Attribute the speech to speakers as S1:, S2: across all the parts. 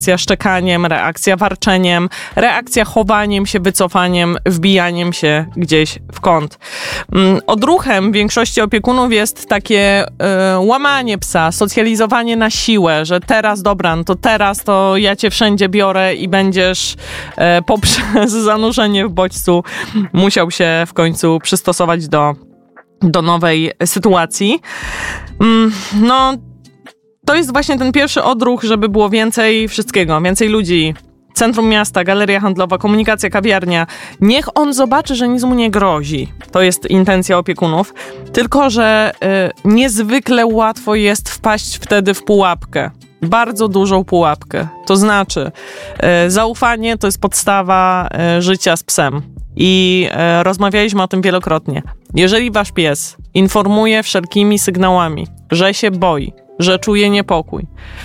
S1: reakcja szczekaniem, reakcja warczeniem, reakcja chowaniem się, wycofaniem, wbijaniem się gdzieś w kąt. Odruchem większości opiekunów jest takie łamanie psa, socjalizowanie na siłę, że teraz dobra, no to teraz to ja cię wszędzie biorę i będziesz poprzez zanurzenie w bodźcu musiał się w końcu przystosować do nowej sytuacji. No, to jest właśnie ten pierwszy odruch, żeby było więcej wszystkiego, więcej ludzi. Centrum miasta, galeria handlowa, komunikacja, kawiarnia. Niech on zobaczy, że nic mu nie grozi. To jest intencja opiekunów. Tylko że niezwykle łatwo jest wpaść wtedy w pułapkę. Bardzo dużą pułapkę. To znaczy, zaufanie to jest podstawa życia z psem. I rozmawialiśmy o tym wielokrotnie. Jeżeli wasz pies informuje wszelkimi sygnałami, że się boi, że czuje niepokój,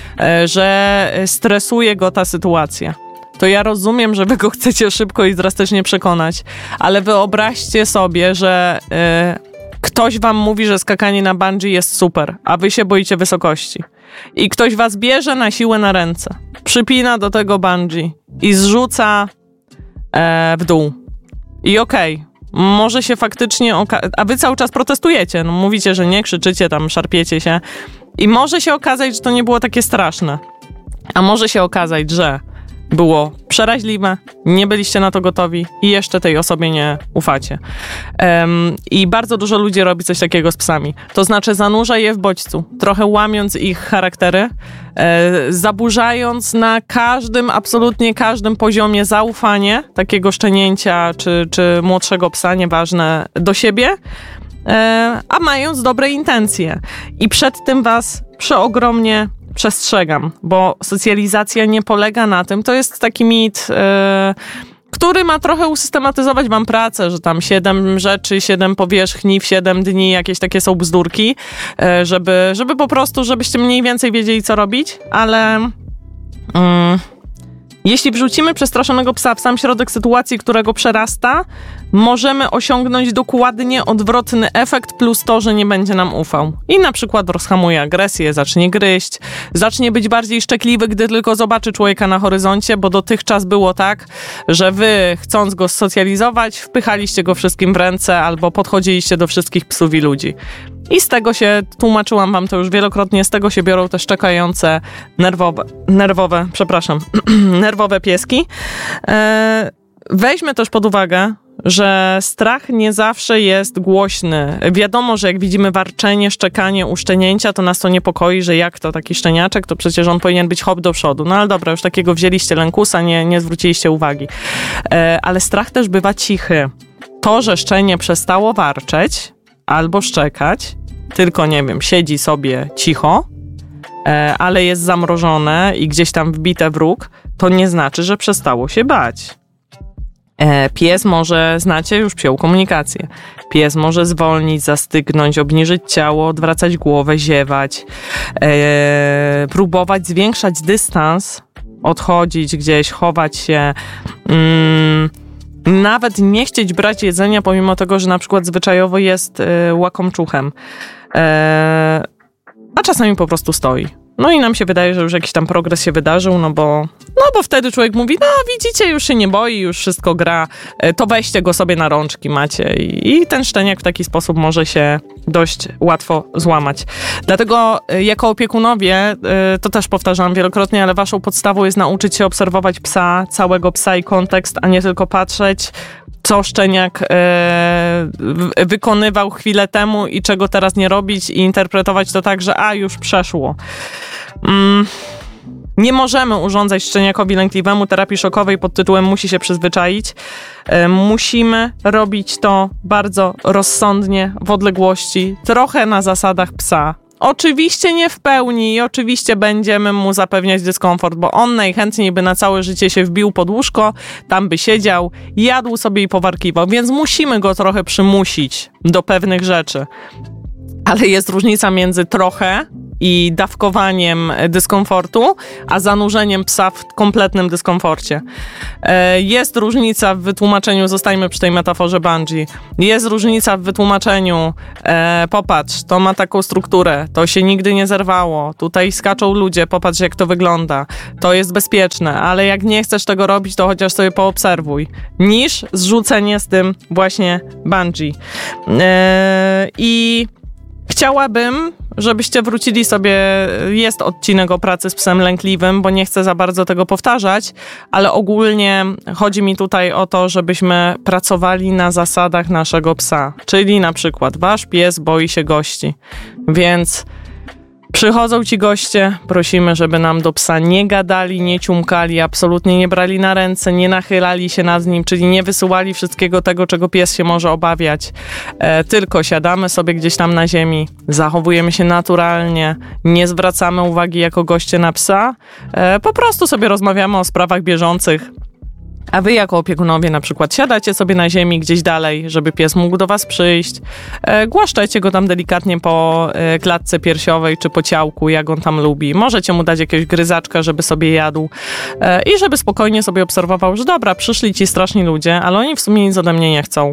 S1: że stresuje go ta sytuacja, to ja rozumiem, że wy go chcecie szybko i drastycznie przekonać, ale wyobraźcie sobie, że ktoś wam mówi, że skakanie na bungee jest super, a wy się boicie wysokości. I ktoś was bierze na siłę na ręce, przypina do tego bungee i zrzuca w dół. I okej, może się faktycznie a wy cały czas protestujecie, no mówicie, że nie, krzyczycie tam, szarpiecie się i może się okazać, że to nie było takie straszne, a może się okazać, że było przeraźliwe, nie byliście na to gotowi i jeszcze tej osobie nie ufacie. I bardzo dużo ludzi robi coś takiego z psami. To znaczy zanurza je w bodźcu, trochę łamiąc ich charaktery, zaburzając na każdym, absolutnie każdym poziomie zaufanie takiego szczenięcia czy młodszego psa, nieważne, do siebie, a mając dobre intencje. I przed tym was przeogromnie przestrzegam, bo socjalizacja nie polega na tym, to jest taki mit, który ma trochę usystematyzować wam pracę, że tam 7 rzeczy, 7 powierzchni w 7 dni, jakieś takie są bzdurki, żeby po prostu, żebyście mniej więcej wiedzieli, co robić, ale jeśli wrzucimy przestraszonego psa w sam środek sytuacji, którego przerasta, możemy osiągnąć dokładnie odwrotny efekt plus to, że nie będzie nam ufał. I na przykład rozhamuje agresję, zacznie gryźć, zacznie być bardziej szczekliwy, gdy tylko zobaczy człowieka na horyzoncie, bo dotychczas było tak, że wy, chcąc go socjalizować, wpychaliście go wszystkim w ręce albo podchodziliście do wszystkich psów i ludzi. I z tego się, tłumaczyłam wam to już wielokrotnie, z tego się biorą te szczekające, nerwowe pieski. Weźmy też pod uwagę, że strach nie zawsze jest głośny. Wiadomo, że jak widzimy warczenie, szczekanie, uszczenięcia, to nas to niepokoi, że jak to taki szczeniaczek, to przecież on powinien być hop do przodu. No ale dobra, już takiego wzięliście lękusa, nie zwróciliście uwagi. Ale strach też bywa cichy. To, że szczenie przestało warczeć albo szczekać, tylko nie wiem, siedzi sobie cicho, ale jest zamrożone i gdzieś tam wbite w róg, to nie znaczy, że przestało się bać. Pies może, znacie już psią komunikację, pies może zwolnić, zastygnąć, obniżyć ciało, odwracać głowę, ziewać, próbować zwiększać dystans, odchodzić gdzieś, chować się, nawet nie chcieć brać jedzenia, pomimo tego, że na przykład zwyczajowo jest łakomczuchem, a czasami po prostu stoi. No i nam się wydaje, że już jakiś tam progres się wydarzył, no bo wtedy człowiek mówi, no widzicie, już się nie boi, już wszystko gra, to weźcie go sobie na rączki macie i ten szczeniak w taki sposób może się dość łatwo złamać. Dlatego jako opiekunowie, to też powtarzam wielokrotnie, ale waszą podstawą jest nauczyć się obserwować psa, całego psa i kontekst, a nie tylko patrzeć, co szczeniak wykonywał chwilę temu i czego teraz nie robić i interpretować to tak, że już przeszło. Nie możemy urządzać szczeniakowi lękliwemu terapii szokowej pod tytułem musi się przyzwyczaić. Musimy robić to bardzo rozsądnie, w odległości, trochę na zasadach psa. Oczywiście nie w pełni i oczywiście będziemy mu zapewniać dyskomfort, bo on najchętniej by na całe życie się wbił pod łóżko, tam by siedział, jadł sobie i powarkiwał, więc musimy go trochę przymusić do pewnych rzeczy. Ale jest różnica między trochę i dawkowaniem dyskomfortu, a zanurzeniem psa w kompletnym dyskomforcie. Jest różnica w wytłumaczeniu, zostajmy przy tej metaforze bungee, jest różnica w wytłumaczeniu, popatrz, to ma taką strukturę, to się nigdy nie zerwało, tutaj skaczą ludzie, popatrz jak to wygląda, to jest bezpieczne, ale jak nie chcesz tego robić, to chociaż sobie poobserwuj, niż zrzucenie z tym właśnie bungee. I chciałabym, żebyście wrócili sobie, jest odcinek o pracy z psem lękliwym, bo nie chcę za bardzo tego powtarzać, ale ogólnie chodzi mi tutaj o to, żebyśmy pracowali na zasadach naszego psa. Czyli na przykład wasz pies boi się gości, więc przychodzą ci goście, prosimy, żeby nam do psa nie gadali, nie ciumkali, absolutnie nie brali na ręce, nie nachylali się nad nim, czyli nie wysyłali wszystkiego tego, czego pies się może obawiać. Tylko siadamy sobie gdzieś tam na ziemi, zachowujemy się naturalnie, nie zwracamy uwagi jako goście na psa, po prostu sobie rozmawiamy o sprawach bieżących. A wy jako opiekunowie na przykład siadacie sobie na ziemi gdzieś dalej, żeby pies mógł do was przyjść, głaszczecie go tam delikatnie po klatce piersiowej czy po ciałku, jak on tam lubi. Możecie mu dać jakiegoś gryzaczka, żeby sobie jadł i żeby spokojnie sobie obserwował, że dobra, przyszli ci straszni ludzie, ale oni w sumie nic ode mnie nie chcą.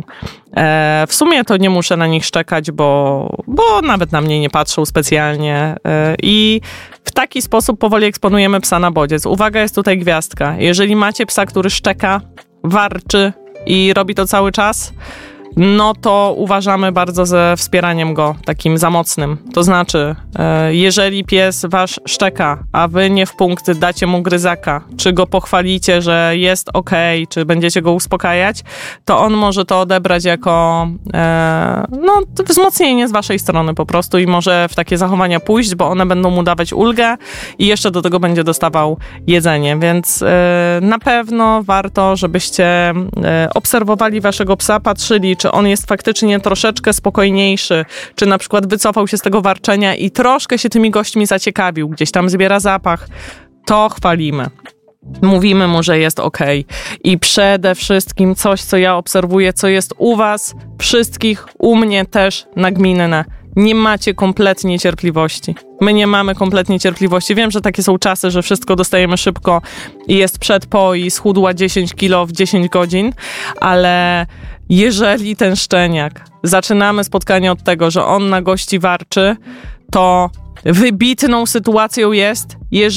S1: W sumie to nie muszę na nich szczekać, bo nawet na mnie nie patrzą specjalnie i w taki sposób powoli eksponujemy psa na bodziec. Uwaga, jest tutaj gwiazdka. Jeżeli macie psa, który szczeka, warczy i robi to cały czas, no to uważamy bardzo ze wspieraniem go takim za mocnym. To znaczy, jeżeli pies wasz szczeka, a wy nie w punkt dacie mu gryzaka, czy go pochwalicie, że jest okej, czy będziecie go uspokajać, to on może to odebrać jako wzmocnienie z waszej strony po prostu i może w takie zachowania pójść, bo one będą mu dawać ulgę i jeszcze do tego będzie dostawał jedzenie, więc na pewno warto, żebyście obserwowali waszego psa, patrzyli, czy on jest faktycznie troszeczkę spokojniejszy, czy na przykład wycofał się z tego warczenia i troszkę się tymi gośćmi zaciekawił, gdzieś tam zbiera zapach, to chwalimy. Mówimy mu, że jest okej. I przede wszystkim coś, co ja obserwuję, co jest u was wszystkich, u mnie też nagminne. Nie macie kompletnie cierpliwości. My nie mamy kompletnie cierpliwości. Wiem, że takie są czasy, że wszystko dostajemy szybko i jest przed, po i schudła 10 kilo w 10 godzin, ale jeżeli ten szczeniak, zaczynamy spotkanie od tego, że on na gości warczy, to wybitną sytuacją jest,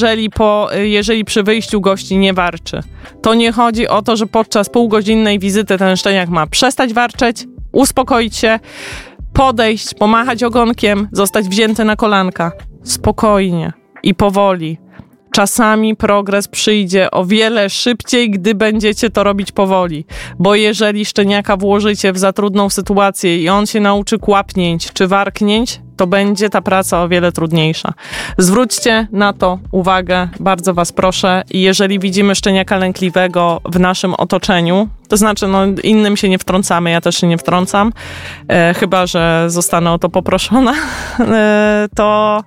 S1: jeżeli przy wyjściu gości nie warczy. To nie chodzi o to, że podczas półgodzinnej wizyty ten szczeniak ma przestać warczeć, uspokoić się, podejść, pomachać ogonkiem, zostać wzięty na kolanka. Spokojnie i powoli. Czasami progres przyjdzie o wiele szybciej, gdy będziecie to robić powoli. Bo jeżeli szczeniaka włożycie w za trudną sytuację i on się nauczy kłapnięć czy warknięć, to będzie ta praca o wiele trudniejsza. Zwróćcie na to uwagę, bardzo was proszę. I jeżeli widzimy szczeniaka lękliwego w naszym otoczeniu, to znaczy innym się nie wtrącamy, ja też się nie wtrącam, chyba że zostanę o to poproszona, to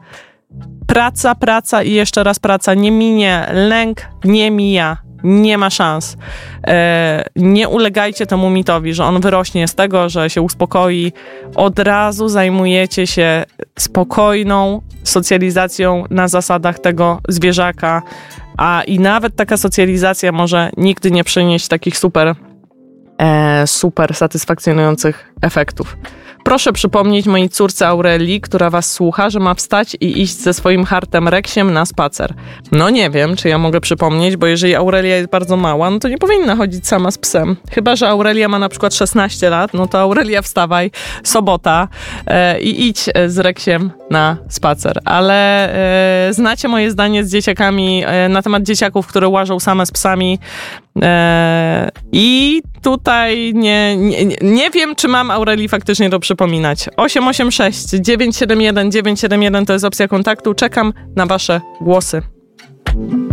S1: praca i jeszcze raz praca nie minie, lęk nie mija, nie ma szans. Nie ulegajcie temu mitowi, że on wyrośnie z tego, że się uspokoi. Od razu zajmujecie się spokojną socjalizacją na zasadach tego zwierzaka, i nawet taka socjalizacja może nigdy nie przynieść takich super satysfakcjonujących efektów. Proszę przypomnieć mojej córce Aurelii, która was słucha, że ma wstać i iść ze swoim hartem Reksiem na spacer. No nie wiem, czy ja mogę przypomnieć, bo jeżeli Aurelia jest bardzo mała, no to nie powinna chodzić sama z psem. Chyba że Aurelia ma na przykład 16 lat, no to Aurelia wstawaj, sobota i idź z Reksiem na spacer. Ale znacie moje zdanie z dzieciakami na temat dzieciaków, które łażą same z psami. I tutaj nie wiem, czy mam Aurelii faktycznie to przypominać. 886 971 971 to jest opcja kontaktu. Czekam na wasze głosy.